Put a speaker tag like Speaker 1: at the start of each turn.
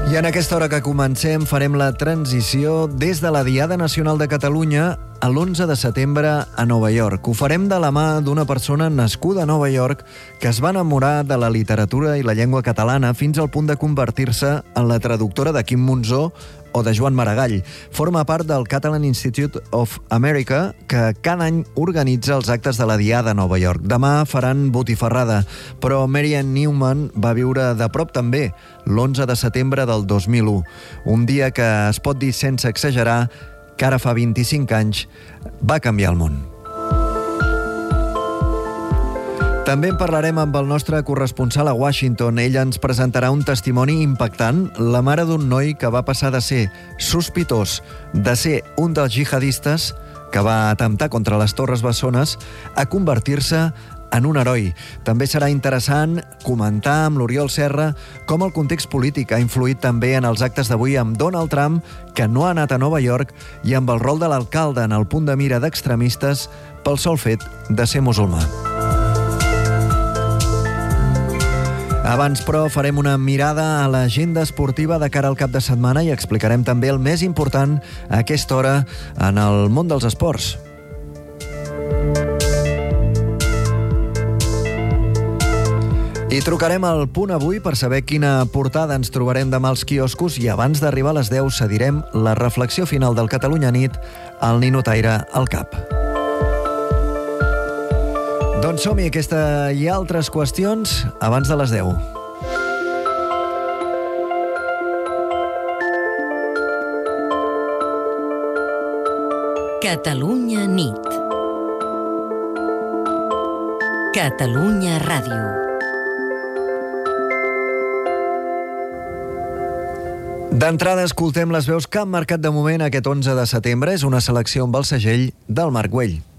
Speaker 1: I en aquesta hora que comencem farem la transició des de la Diada Nacional de Catalunya a l'11 de setembre a Nova York. Ho farem de la mà d'una persona nascuda a Nova York que es va enamorar de la literatura i la llengua catalana fins al punt de convertir-se en la traductora de Quim Monzó o de Joan Maragall. Forma part del Catalan Institute of America, que cada any organitza els actes de la Diada a Nova York. Demà faran botifarrada, però Marianne Newman va viure de prop també l'11 de setembre del 2001. Un dia que es pot dir sense exagerar que ara fa 25 anys va canviar el món. També en parlarem amb el nostre corresponsal a Washington. Ella ens presentarà un testimoni impactant, la mare d'un noi que va passar de ser sospitós de ser un dels jihadistes que va atemptar contra les Torres Bessones a convertir-se en un heroi. També serà interessant comentar amb l'Oriol Serra com el context polític ha influït també en els actes d'avui amb Donald Trump, que no ha anat a Nova York, i amb el rol de l'alcalde en el punt de mira d'extremistes pel sol fet de ser musulmà. Abans, però, farem una mirada a l'agenda esportiva de cara al cap de setmana i explicarem també el més important a aquesta hora en el món dels esports. I trucarem al Punt Avui per saber quina portada ens trobarem demà als quioscos i abans d'arribar a les 10 cedirem la reflexió final del Catalunya Nit al ninotaire al cap. Doncs som-hi, aquesta i altres qüestions abans de les 10.
Speaker 2: Catalunya Nit. Catalunya Ràdio.
Speaker 1: D'entrada escoltem les veus que han marcat de moment aquest 11 de setembre. És una selecció amb el segell del Marc Güell.